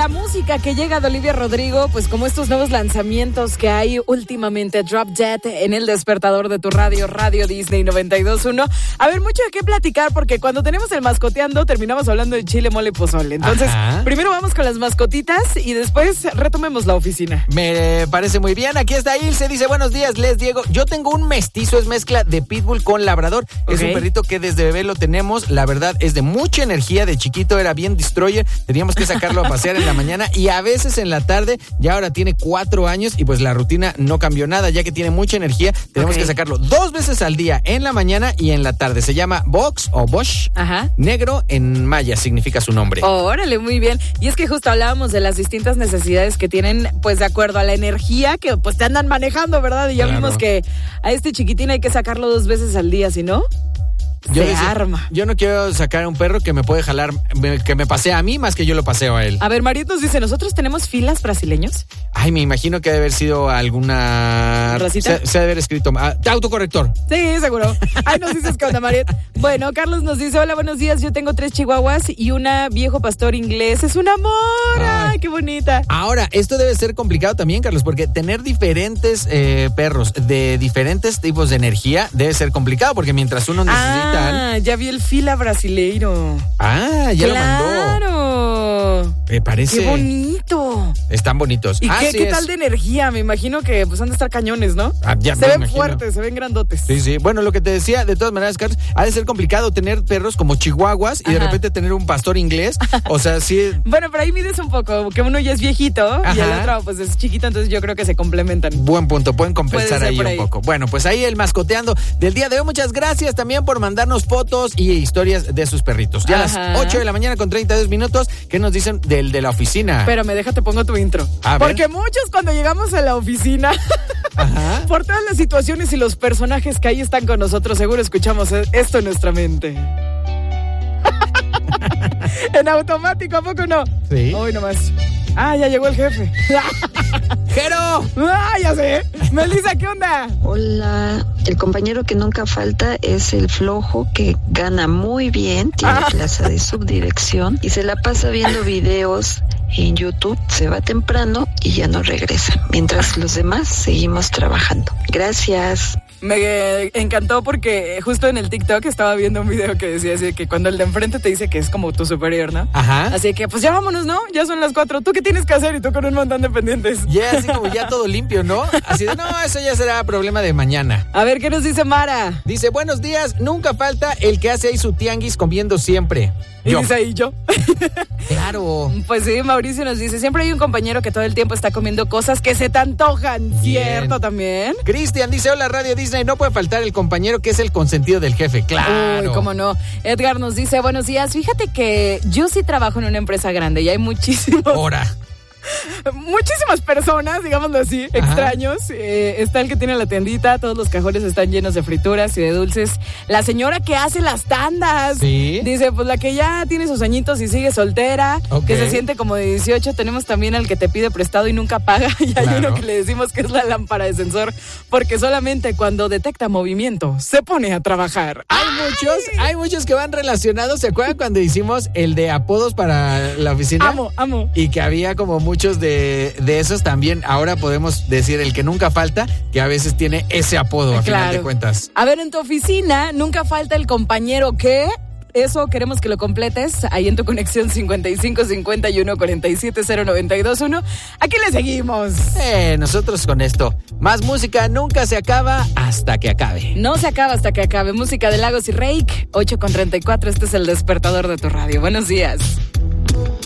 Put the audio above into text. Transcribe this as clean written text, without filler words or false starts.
la música que llega de Olivia Rodrigo, pues como estos nuevos lanzamientos que hay últimamente, Drop Dead en el despertador de tu radio, Radio Disney 92.1. A ver, mucho de qué platicar, porque cuando tenemos el mascoteando terminamos hablando de chile, mole y pozole. Entonces, primero vamos con las mascotitas y después retomemos la oficina. Me parece muy bien. Aquí está Ilse, dice, buenos días, Les Diego. Yo tengo un mestizo, es mezcla de pitbull con labrador. Okay. Es un perrito que desde bebé lo tenemos. La verdad es de mucha energía. De chiquito era bien destroyer. Teníamos que sacarlo a pasear en la mañana y a veces en la tarde. Ya ahora tiene 4 años y pues la rutina no cambió nada, ya que tiene mucha energía. Tenemos que sacarlo 2 veces al día, en la mañana y en la tarde. Se llama Box o Bosch. Negro en maya significa su nombre. Órale, muy bien. Y es que justo hablábamos de las distintas necesidades que tienen, pues de acuerdo a la energía que pues te andan manejando, ¿verdad? Y ya vimos que a este chiquitín hay que sacarlo 2 veces al día, si no... arma. Yo no quiero sacar a un perro que me puede jalar, que me pasea a mí más que yo lo paseo a él. A ver, Mariet nos dice, ¿nosotros tenemos filas brasileños? Ay, me imagino que debe haber sido alguna... ¿Racita? Se debe haber escrito... autocorrector. Sí, seguro. Ay, nos dices qué onda, Mariet. Bueno, Carlos nos dice, hola, buenos días, yo tengo 3 chihuahuas y una viejo pastor inglés. ¡Es un amor! ¡Ay, qué bonita! Ahora, esto debe ser complicado también, Carlos, porque tener diferentes perros de diferentes tipos de energía debe ser complicado, porque mientras uno necesita... ya vi el fila brasileiro. Ya lo mandó. ¡Claro! Me parece... ¡Qué bonito! Están bonitos. ¿Y qué tal de energía? Me imagino que pues han de estar cañones, ¿no? Se ven fuertes, se ven grandotes. Sí. Bueno, lo que te decía, de todas maneras, Carlos, ha de ser complicado tener perros como chihuahuas y de repente tener un pastor inglés. O sea, sí... Bueno, pero ahí mides un poco, que uno ya es viejito y el otro pues es chiquito, entonces yo creo que se complementan. Buen punto, pueden compensar ahí un poco. Bueno, pues ahí el mascoteando del día de hoy. Muchas gracias también por mandarnos fotos y historias de sus perritos. Ya a las 8 de la mañana con 32 minutos, ¿qué nos dicen del de la oficina? Espérame, déjate, pongo tu intro. Porque muchos cuando llegamos a la oficina, por todas las situaciones y los personajes que ahí están con nosotros, seguro escuchamos esto en nuestra mente. En automático, ¿a poco no? Sí. Hoy nomás. Ya llegó el jefe. ¡Jero! Ya sé. Melissa, ¿qué onda? Hola. El compañero que nunca falta es el flojo que gana muy bien, tiene plaza de subdirección y se la pasa viendo videos en YouTube, se va temprano y ya no regresa, mientras los demás seguimos trabajando. Gracias. Me encantó porque justo en el TikTok estaba viendo un video que decía así que cuando el de enfrente te dice que es como tu superior, ¿no? Así que pues ya vámonos, ¿no? Ya son las 4. ¿Tú qué tienes que hacer? Y tú con un montón de pendientes. Así como ya todo limpio, ¿no? Así de, no, eso ya será problema de mañana. A ver, ¿qué nos dice Mara? Dice, buenos días, nunca falta el que hace ahí su tianguis comiendo siempre. Y dice ahí yo. Claro. Pues sí, Mauricio nos dice, siempre hay un compañero que todo el tiempo está comiendo cosas que se te antojan. Bien. ¿Cierto también? Cristian dice, hola Radio Disney, no puede faltar el compañero que es el consentido del jefe. Claro. Uy, cómo no. Edgar nos dice, buenos días, fíjate que yo sí trabajo en una empresa grande y hay muchísimos... muchísimas personas, digámoslo así, extraños. Está el que tiene la tiendita, todos los cajones están llenos de frituras y de dulces. La señora que hace las tandas. Dice, pues la que ya tiene sus añitos y sigue soltera, que se siente como de 18. Tenemos también al que te pide prestado y nunca paga. Y hay uno que le decimos que es la lámpara de sensor, porque solamente cuando detecta movimiento se pone a trabajar. Hay muchos que van relacionados. ¿Se acuerdan cuando hicimos el de apodos para la oficina? Amo. Y que había como muchos de esos también. Ahora podemos decir el que nunca falta, que a veces tiene ese apodo a final de cuentas. A ver, en tu oficina nunca falta el compañero que... Eso queremos que lo completes ahí en tu conexión 55 51 47 0921. Aquí le seguimos. Nosotros con esto. Más música nunca se acaba hasta que acabe. No se acaba hasta que acabe. Música de Lagos y Reik, 8:34. Este es el despertador de tu radio. Buenos días.